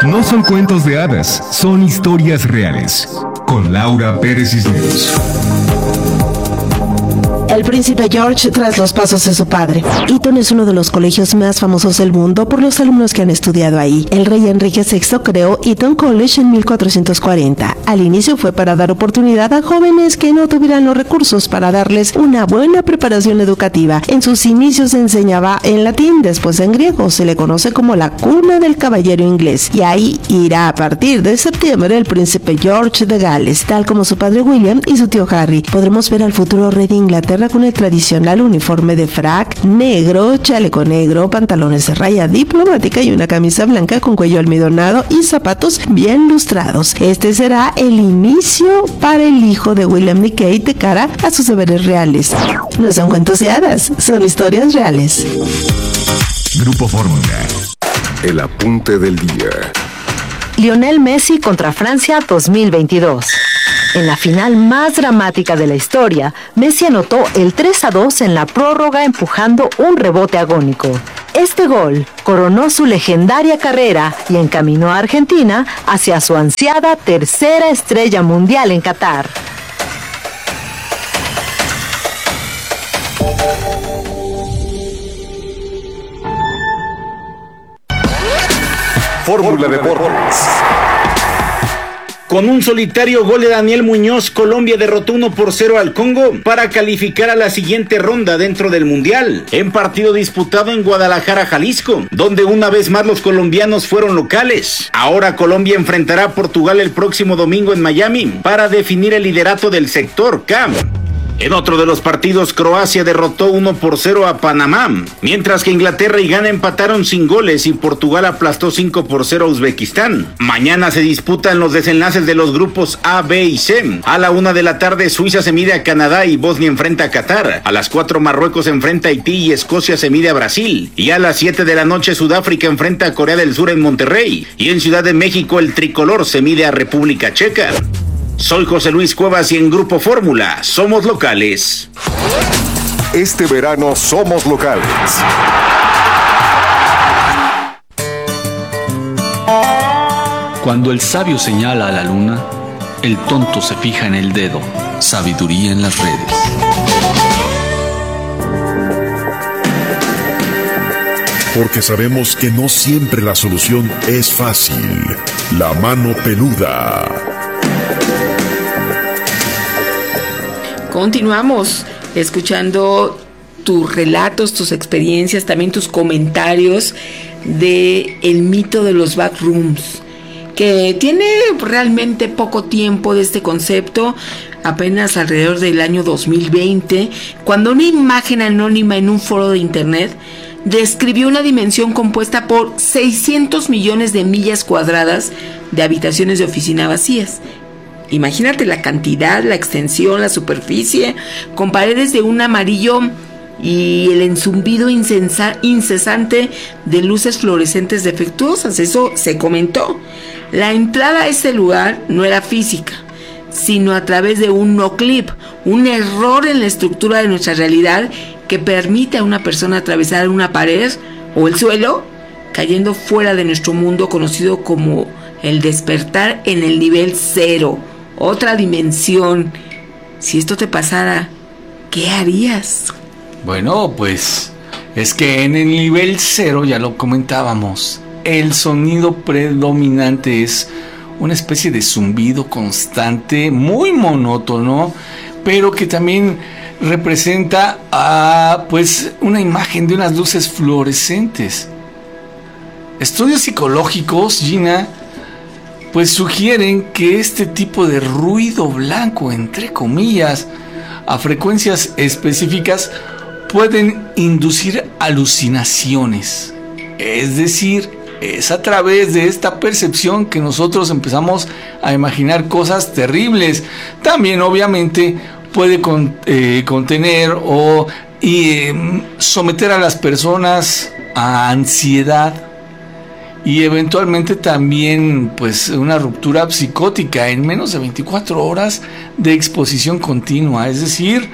No son cuentos de hadas, son historias reales. Con Laura Pérez Cisneros. El príncipe George tras los pasos de su padre. Eton es uno de los colegios más famosos del mundo por los alumnos que han estudiado ahí. El rey Enrique VI creó Eton College en 1440. Al inicio fue para dar oportunidad a jóvenes que no tuvieran los recursos para darles una buena preparación educativa. En sus inicios se enseñaba en latín, después en griego. Se le conoce como la cuna del caballero inglés. Y ahí irá a partir de septiembre el príncipe George de Gales, tal como su padre William y su tío Harry. Podremos ver al futuro rey de Inglaterra con el tradicional uniforme de frac negro, chaleco negro, pantalones de raya diplomática y una camisa blanca con cuello almidonado y zapatos bien lustrados. Este será el inicio para el hijo de William y Kate de cara a sus deberes reales. No son cuentos de hadas, son historias reales. Grupo Fórmula. El apunte del día. Lionel Messi contra Francia 2022. En la final más dramática de la historia, Messi anotó el 3-2 en la prórroga empujando un rebote agónico. Este gol coronó su legendaria carrera y encaminó a Argentina hacia su ansiada tercera estrella mundial en Qatar. Fórmula Deportes. Con un solitario gol de Daniel Muñoz, Colombia derrotó 1-0 al Congo para calificar a la siguiente ronda dentro del Mundial, en partido disputado en Guadalajara, Jalisco, donde una vez más los colombianos fueron locales. Ahora Colombia enfrentará a Portugal el próximo domingo en Miami para definir el liderato del sector K. En otro de los partidos, Croacia derrotó 1-0 a Panamá, mientras que Inglaterra y Ghana empataron sin goles y Portugal aplastó 5-0 a Uzbekistán. Mañana se disputan los desenlaces de los grupos A, B y C. A la 1 de la tarde, Suiza se mide a Canadá y Bosnia enfrenta a Qatar. A las 4, Marruecos enfrenta a Haití y Escocia se mide a Brasil. Y a las 7 de la noche, Sudáfrica enfrenta a Corea del Sur en Monterrey. Y en Ciudad de México, el tricolor se mide a República Checa. Soy José Luis Cuevas y en Grupo Fórmula somos locales. Este verano somos locales. Cuando el sabio señala a la luna, el tonto se fija en el dedo. Sabiduría en las redes. Porque sabemos que no siempre la solución es fácil. La mano peluda. Continuamos escuchando tus relatos, tus experiencias, también tus comentarios de el mito de los backrooms, que tiene realmente poco tiempo de este concepto, apenas alrededor del año 2020, cuando una imagen anónima en un foro de internet describió una dimensión compuesta por 600 millones de millas cuadradas de habitaciones de oficina vacías. Imagínate la cantidad, la extensión, la superficie, con paredes de un amarillo y el enzumbido incesante de luces fluorescentes defectuosas. Eso se comentó. La entrada a ese lugar no era física, sino a través de un no-clip, un error en la estructura de nuestra realidad que permite a una persona atravesar una pared o el suelo, cayendo fuera de nuestro mundo conocido como el despertar en el nivel 0. Otra dimensión. Si esto te pasara, ¿qué harías? Bueno, pues es que en el nivel 0, ya lo comentábamos, el sonido predominante es una especie de zumbido constante, muy monótono, pero que también representa pues una imagen de unas luces fluorescentes. Estudios psicológicos, Gina, pues sugieren que este tipo de ruido blanco, entre comillas, a frecuencias específicas, pueden inducir alucinaciones. Es decir, es a través de esta percepción que nosotros empezamos a imaginar cosas terribles. También, obviamente, puede contener o someter a las personas a ansiedad. Y eventualmente también pues una ruptura psicótica en menos de 24 horas de exposición continua. Es decir,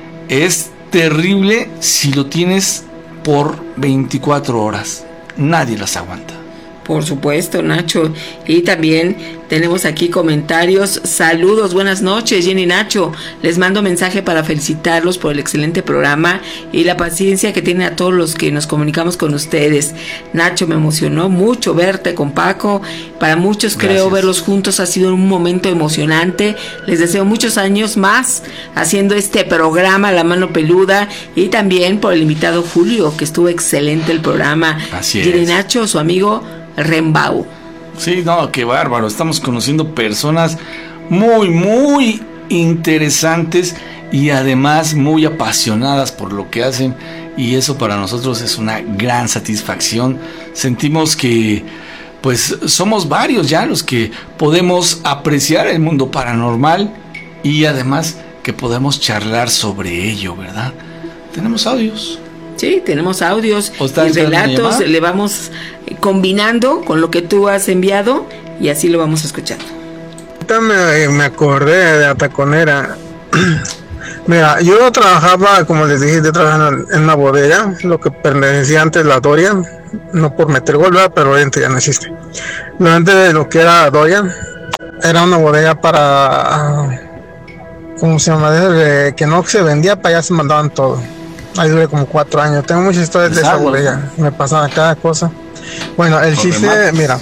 es terrible si lo tienes por 24 horas. Nadie las aguanta. Por supuesto, Nacho. Y también tenemos aquí comentarios. Saludos, buenas noches, Jenny y Nacho. Les mando mensaje para felicitarlos por el excelente programa y la paciencia que tienen a todos los que nos comunicamos con ustedes. Nacho, me emocionó mucho verte con Paco. Para muchos, creo, verlos juntos ha sido un momento emocionante. Les deseo muchos años más haciendo este programa La Mano Peluda, y también por el invitado Julio, que estuvo excelente el programa. Así Jenny y es. Nacho, su amigo Rembau. Sí, no, qué bárbaro. Estamos conociendo personas muy, muy interesantes y además muy apasionadas por lo que hacen, y eso para nosotros es una gran satisfacción. Sentimos que pues somos varios ya los que podemos apreciar el mundo paranormal y además que podemos charlar sobre ello, ¿verdad? Tenemos audios. Sí, tenemos audios ¿O está y entrando una relatos, llamada? le vamos combinando con lo que tú has enviado y así lo vamos escuchando. Ahorita me acordé de Ataconera. Mira, yo trabajaba, como les dije, yo trabajaba en una bodega, lo que pertenecía antes la Dorian, no por meter gol, ¿verdad? Pero ahorita ya no existe. Lo antes de lo que era Dorian, era una bodega para, ¿cómo se llama? Que no se vendía, para allá se mandaban todo. Ahí duré como 4 años. Tengo muchas historias de esa bodega. Me pasaban cada cosa. Bueno, el chiste, mira.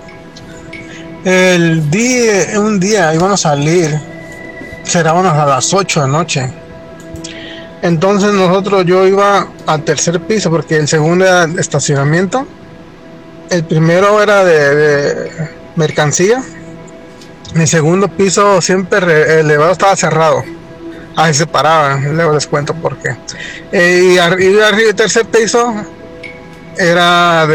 Un día íbamos a salir. Cerrábamos a las 8 de la noche. Entonces yo iba al tercer piso porque el segundo era estacionamiento. El primero era de mercancía. Mi segundo piso siempre elevado estaba cerrado. Ahí se paraban, luego les cuento por qué. Y arriba el tercer piso era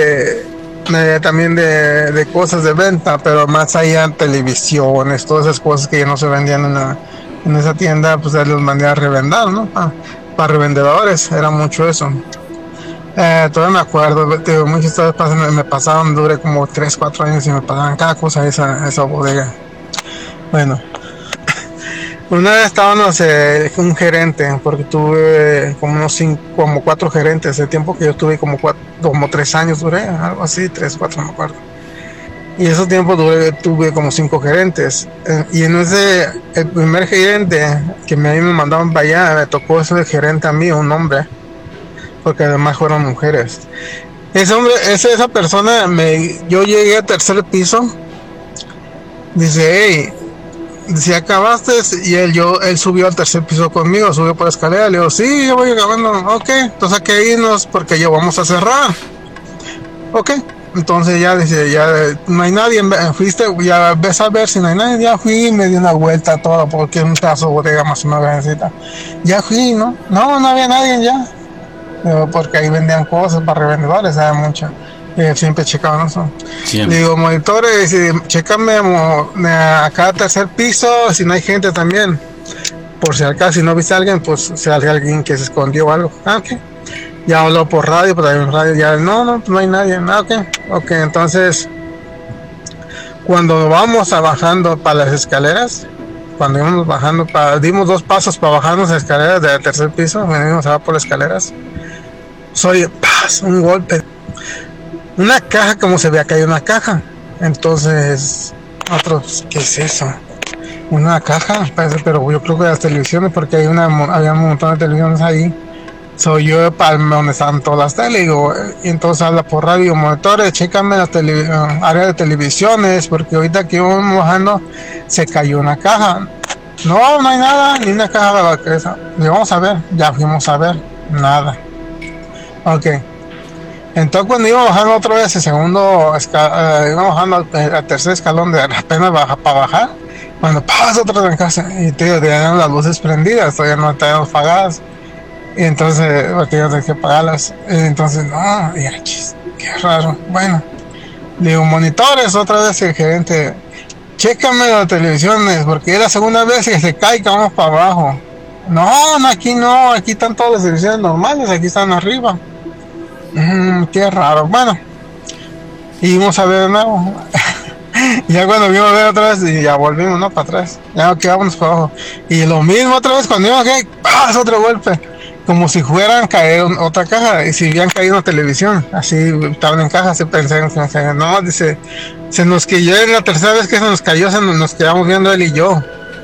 también de cosas de venta, pero más allá televisiones, todas esas cosas que ya no se vendían en esa tienda, pues ya los mandé a revender, ¿no? Para revendedores, era mucho eso. Todavía me acuerdo, muchas historias me pasaron, duré como 3, 4 años y me pasaban cada cosa esa bodega. Bueno. Una vez estábamos un gerente, porque tuve como 4 gerentes, el tiempo que yo tuve como 3 años duré, algo así, 3, 4, no me acuerdo. Y ese tiempo tuve como 5 gerentes. Y en el primer gerente que a mí me mandaban para allá, me tocó ese gerente a mí, un hombre, porque además fueron mujeres. Ese hombre, esa persona, yo llegué al tercer piso, dice, hey, si acabaste, y él subió al tercer piso conmigo, subió por la escalera, le digo, sí, yo voy acabando, ok, entonces hay que irnos porque ya vamos a cerrar. Ok, entonces ya dice, ya no hay nadie, fuiste, ya ves a ver si no hay nadie, ya fui, me di una vuelta a todo, porque es un pedazo de bodega más una vecita. Ya fui, ¿no? No había nadie ya, porque ahí vendían cosas para revendedores, había mucho. Siempre checaban eso. Siempre. Le digo, monitores, chécame acá al tercer piso, si no hay gente también. Por si acaso, si no viste a alguien, pues si hay alguien que se escondió o algo. Ok. Ya habló por radio, pero en radio ya, no hay nadie. Ok, entonces, cuando vamos bajando para las escaleras, cuando íbamos bajando, dimos 2 pasos para bajarnos las escaleras del tercer piso, venimos a bajar por las escaleras, un golpe. Una caja, como se veía que hay una caja. Entonces, ¿qué es eso? Una caja, pero yo creo que las televisiones, porque había un montón de televisiones ahí. Soy yo para donde estaban todas las teles, y entonces habla por radio, monitores, chécame la área de televisiones, porque ahorita que íbamos bajando se cayó una caja. No hay nada, ni una caja de la cabeza. Le vamos a ver, ya fuimos a ver, nada. Ok. Entonces cuando iba bajando otra vez el segundo iba bajando al tercer escalón de apenas para bajar, cuando pasa otra vez en casa y tenían las luces prendidas, todavía no estaban apagadas, y entonces tenían que apagarlas, y entonces qué raro. Bueno, le digo, monitores, otra vez el gerente, chécame las televisiones, porque es la segunda vez que se cae que vamos para abajo. No, aquí están todas las televisiones normales, aquí están arriba. Qué raro. Bueno, y vamos a ver de nuevo. Ya cuando vimos a ver otra vez, y ya volvimos, ¿no? Para atrás. Ya quedábamos para abajo. Y lo mismo otra vez, cuando íbamos aquí, ¡paz! Otro golpe. como si fueran a caer otra caja, y si hubieran caído una televisión, así estaban en caja, así pensaron, no, dice, se nos cayó, en la tercera vez que se nos cayó, nos quedamos viendo él y yo.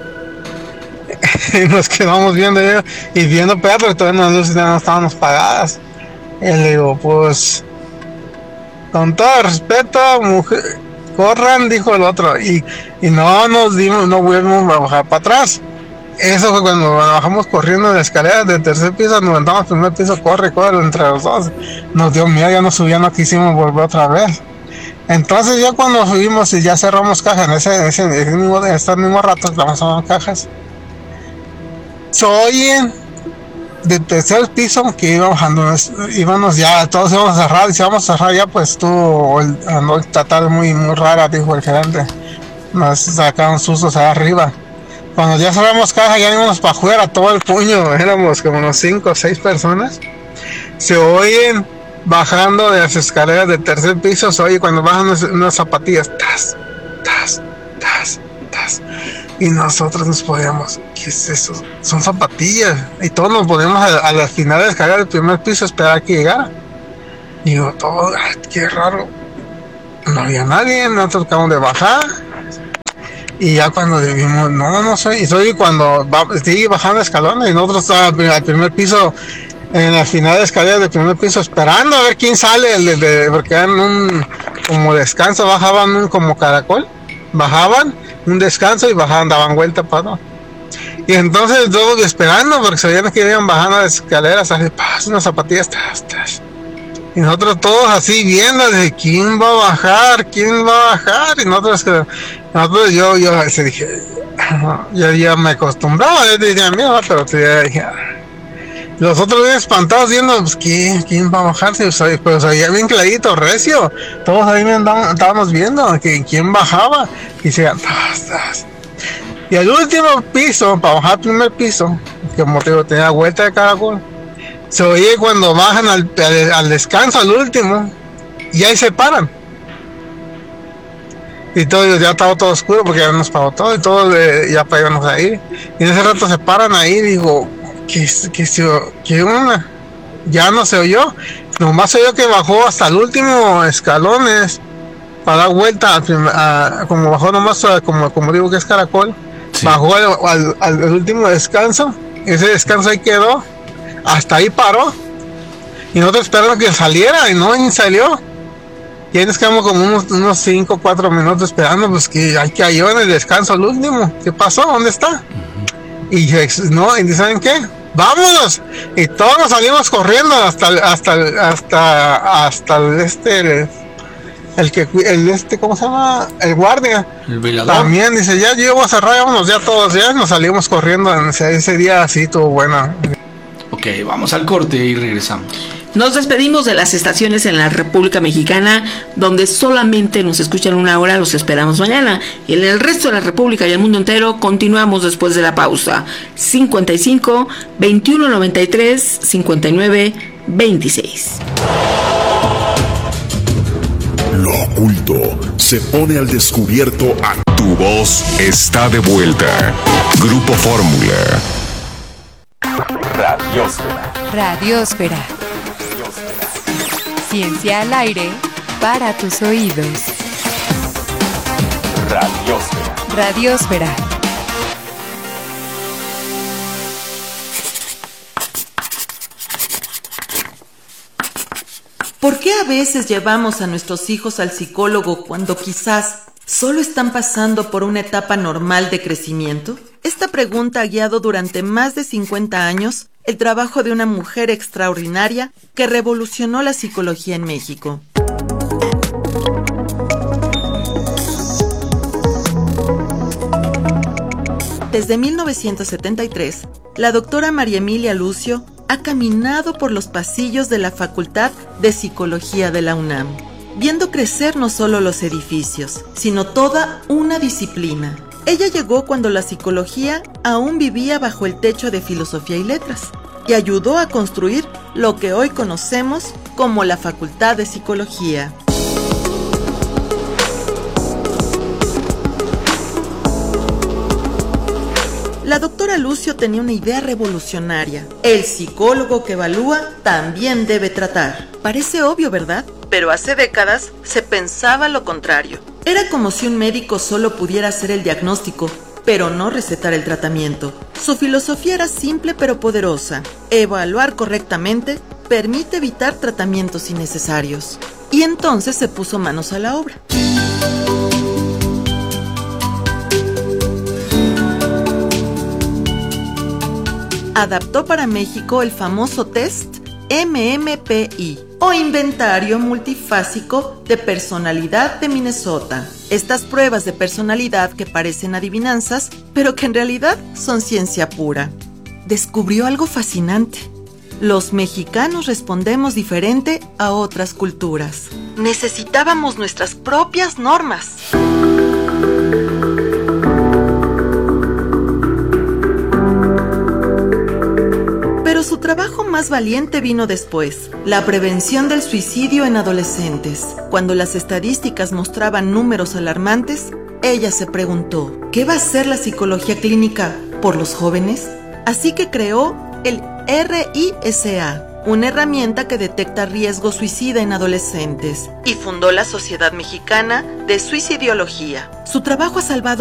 Y nos quedamos viendo y viendo, pero todavía las luces no estábamos pagadas. Y le digo, pues, con todo respeto, mujer, corran, dijo el otro, y no nos dimos, no volvimos a bajar para atrás. Eso fue cuando bajamos corriendo de escaleras del tercer piso, nos levantamos al primer piso, corre entre los dos. Nos dio miedo, ya no subíamos, no quisimos volver otra vez. Entonces ya cuando subimos y ya cerramos cajas, en ese mismo rato, lanzamos cajas, se oyen del tercer piso que iba bajando, íbamos ya, todos íbamos a cerrar, y si vamos a cerrar ya, pues tú, esta tarde muy rara, dijo el gerente, nos sacaron sustos allá arriba. Cuando ya cerramos caja, ya íbamos para afuera, todo el puño, éramos como unos 5 o 6 personas, se oyen bajando de las escaleras del tercer piso, se oye cuando bajan unas zapatillas, tas, tas, tas, tas. Y nosotros nos podíamos, ¿qué es eso? Son zapatillas. Y todos nos poníamos a la final de escalera del primer piso a esperar a que llegara. Y digo, todo, qué raro. No había nadie, nosotros acabamos de bajar. Y ya cuando vimos, no sé. Y soy cuando sigue bajando escalones y nosotros estábamos al primer piso, en la final de escalera del primer piso, esperando a ver quién sale, porque eran como descanso, bajaban como caracol. Bajaban un descanso y bajaban, daban vuelta para. Y entonces todos esperando, porque sabían que iban bajando las escaleras, así, unas zapatillas, y nosotros todos así viendo de quién va a bajar, y nosotros yo se dije, yo ya me acostumbraba, yo decía, mira, pero ya dije, los otros bien espantados viendo, pues, ¿quién va a bajarse? Pero sabía bien clarito, recio. Todos ahí estábamos viendo quién bajaba. Y se y al último piso, para bajar al primer piso, que como te digo, tenía vuelta de caracol, se oye cuando bajan al descanso, al último, y ahí se paran. Y todo, ya estaba todo oscuro porque ya nos pagó todo y todo, ya para irnos ahí. Y en ese rato se paran ahí y digo, ¿Qué onda? Ya no se oyó, nomás se oyó que bajó hasta el último escalones para dar vuelta como bajó nomás, como digo que es caracol, sí. Bajó al último descanso, ese descanso ahí quedó, hasta ahí paró, y nosotros esperamos que saliera, y no, ni salió. Y ahí nos quedamos como unos 5 o 4 minutos esperando, pues que ahí cayó en el descanso el último. ¿Qué pasó? ¿Dónde está? Y no, y ¿saben qué? ¡Vámonos! Y todos nos salimos corriendo hasta ¿cómo se llama? El guardia. El velador. También dice, ya yo voy a cerrar, vámonos ya todos, ya nos salimos corriendo. Ese día así estuvo bueno. Ok, vamos al corte y regresamos. Nos despedimos de las estaciones en la República Mexicana, donde solamente nos escuchan una hora. Los esperamos mañana. Y en el resto de la República y el mundo entero continuamos después de la pausa. 55 21 93 59 26. Lo oculto se pone al descubierto. Tu voz está de vuelta. Grupo Fórmula. Radiósfera. Radiósfera. Ciencia al aire para tus oídos. Radiósfera. Radiósfera. ¿Por qué a veces llevamos a nuestros hijos al psicólogo cuando quizás solo están pasando por una etapa normal de crecimiento? Esta pregunta ha guiado durante más de 50 años el trabajo de una mujer extraordinaria que revolucionó la psicología en México. Desde 1973, la doctora María Emilia Lucio ha caminado por los pasillos de la Facultad de Psicología de la UNAM, viendo crecer no solo los edificios, sino toda una disciplina. Ella llegó cuando la psicología aún vivía bajo el techo de Filosofía y Letras y ayudó a construir lo que hoy conocemos como la Facultad de Psicología. La doctora Lucio tenía una idea revolucionaria. El psicólogo que evalúa también debe tratar. Parece obvio, ¿verdad? Pero hace décadas se pensaba lo contrario. Era como si un médico solo pudiera hacer el diagnóstico, pero no recetar el tratamiento. Su filosofía era simple pero poderosa. Evaluar correctamente permite evitar tratamientos innecesarios. Y entonces se puso manos a la obra. Adaptó para México el famoso test MMPI, o Inventario Multifásico de Personalidad de Minnesota. Estas pruebas de personalidad que parecen adivinanzas, pero que en realidad son ciencia pura. Descubrió algo fascinante. Los mexicanos respondemos diferente a otras culturas. Necesitábamos nuestras propias normas. Pero su trabajo más valiente vino después, la prevención del suicidio en adolescentes. Cuando las estadísticas mostraban números alarmantes, ella se preguntó, ¿qué va a hacer la psicología clínica por los jóvenes? Así que creó el RISA, una herramienta que detecta riesgo suicida en adolescentes, y fundó la Sociedad Mexicana de Suicidología. Su trabajo ha salvado